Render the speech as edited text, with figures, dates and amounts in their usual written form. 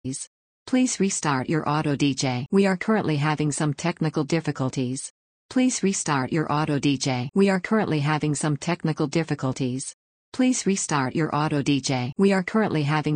Please restart your auto DJ. We are currently having some technical difficulties. Please restart your auto DJ. We are currently having some technical difficulties. Please restart your auto DJ. We are currently having